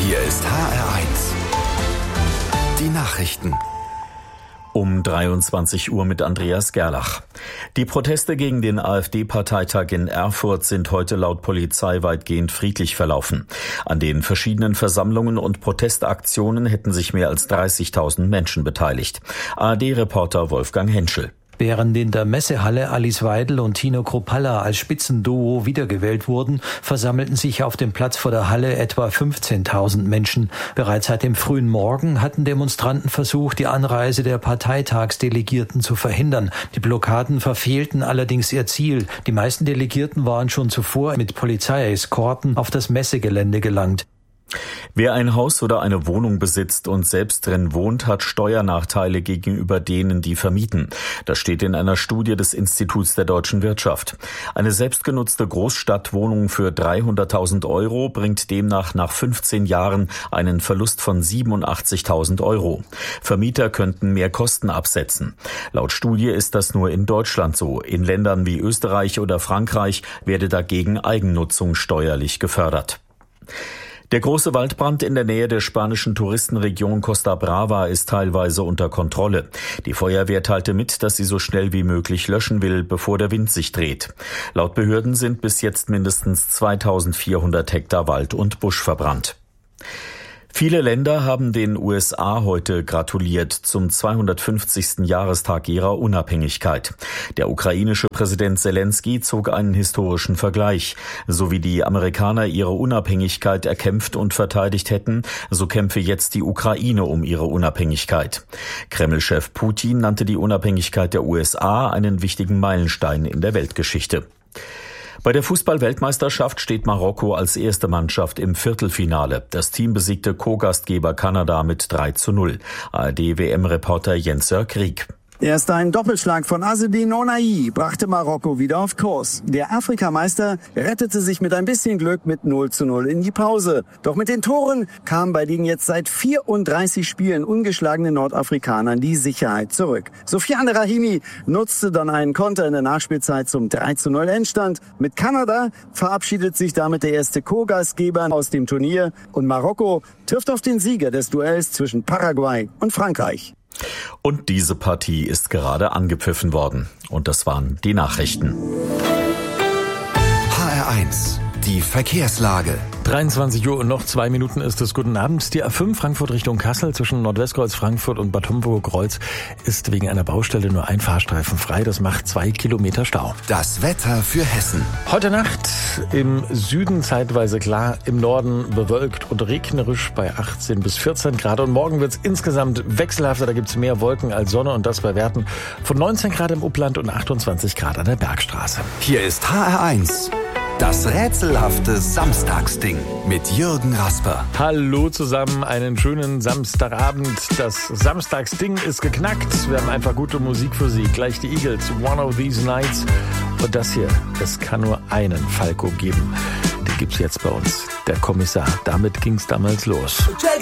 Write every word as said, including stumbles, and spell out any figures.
Hier ist H R eins. Die Nachrichten. Um dreiundzwanzig Uhr mit Andreas Gerlach. Die Proteste gegen den AfD-Parteitag in Erfurt sind heute laut Polizei weitgehend friedlich verlaufen. An den verschiedenen Versammlungen und Protestaktionen hätten sich mehr als dreißigtausend Menschen beteiligt. A R D-Reporter Wolfgang Henschel. Während in der Messehalle Alice Weidel und Tino Kruppalla als Spitzenduo wiedergewählt wurden, versammelten sich auf dem Platz vor der Halle etwa fünfzehntausend Menschen. Bereits seit dem frühen Morgen hatten Demonstranten versucht, die Anreise der Parteitagsdelegierten zu verhindern. Die Blockaden verfehlten allerdings ihr Ziel. Die meisten Delegierten waren schon zuvor mit Polizeieskorten auf das Messegelände gelangt. Wer ein Haus oder eine Wohnung besitzt und selbst drin wohnt, hat Steuernachteile gegenüber denen, die vermieten. Das steht in einer Studie des Instituts der deutschen Wirtschaft. Eine selbstgenutzte Großstadtwohnung für dreihunderttausend Euro bringt demnach nach fünfzehn Jahren einen Verlust von siebenundachtzigtausend Euro. Vermieter könnten mehr Kosten absetzen. Laut Studie ist das nur in Deutschland so. In Ländern wie Österreich oder Frankreich werde dagegen Eigennutzung steuerlich gefördert. Der große Waldbrand in der Nähe der spanischen Touristenregion Costa Brava ist teilweise unter Kontrolle. Die Feuerwehr teilte mit, dass sie so schnell wie möglich löschen will, bevor der Wind sich dreht. Laut Behörden sind bis jetzt mindestens zweitausendvierhundert Hektar Wald und Busch verbrannt. Viele Länder haben den U S A heute gratuliert zum zweihundertfünfzigsten Jahrestag ihrer Unabhängigkeit. Der ukrainische Präsident Zelensky zog einen historischen Vergleich. So wie die Amerikaner ihre Unabhängigkeit erkämpft und verteidigt hätten, so kämpfe jetzt die Ukraine um ihre Unabhängigkeit. Kreml-Chef Putin nannte die Unabhängigkeit der U S A einen wichtigen Meilenstein in der Weltgeschichte. Bei der Fußball-Weltmeisterschaft steht Marokko als erste Mannschaft im Viertelfinale. Das Team besiegte Co-Gastgeber Kanada mit drei zu null. A R D-W M-Reporter Jens-Jörg Krieg. Erst ein Doppelschlag von Azzedine Ounahi brachte Marokko wieder auf Kurs. Der Afrikameister rettete sich mit ein bisschen Glück mit null zu null in die Pause. Doch mit den Toren kam bei den jetzt seit vierunddreißig Spielen ungeschlagenen Nordafrikanern die Sicherheit zurück. Sofiane Rahimi nutzte dann einen Konter in der Nachspielzeit zum drei zu null Endstand. Mit Kanada verabschiedet sich damit der erste Co-Gastgeber aus dem Turnier und Marokko trifft auf den Sieger des Duells zwischen Paraguay und Frankreich. Und diese Partie ist gerade angepfiffen worden. Und das waren die Nachrichten. H R eins, die Verkehrslage. dreiundzwanzig Uhr und noch zwei Minuten ist es. Guten Abend. Die A fünf Frankfurt Richtung Kassel zwischen Nordwestkreuz Frankfurt und Bad Homburg-Kreuz ist wegen einer Baustelle nur ein Fahrstreifen frei. Das macht zwei Kilometer Stau. Das Wetter für Hessen. Heute Nacht im Süden zeitweise klar, im Norden bewölkt und regnerisch bei achtzehn bis vierzehn Grad. Und morgen wird es insgesamt wechselhafter. Da gibt es mehr Wolken als Sonne und das bei Werten von neunzehn Grad im Upland und achtundzwanzig Grad an der Bergstraße. Hier ist H R eins. Das rätselhafte Samstagsding mit Jürgen Rasper. Hallo zusammen, einen schönen Samstagabend. Das Samstagsding ist geknackt. Wir haben einfach gute Musik für Sie. Gleich die Eagles, One of These Nights. Und das hier, es kann nur einen Falco geben. Den gibt's jetzt bei uns, der Kommissar. Damit ging's damals los. Check